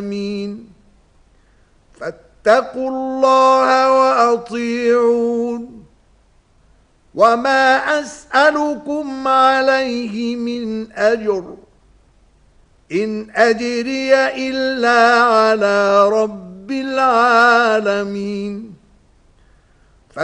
فاتقوا الله وأطيعون وما أسألكم عليه من أجر إن أجري إلا على رب العالمين